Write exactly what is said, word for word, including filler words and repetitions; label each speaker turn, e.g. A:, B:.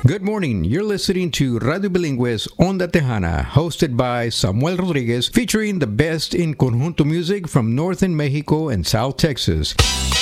A: Good morning. You're listening to Radio Bilingües Onda Tejana, hosted by Samuel Rodriguez, featuring the best in conjunto music from Northern Mexico and South Texas.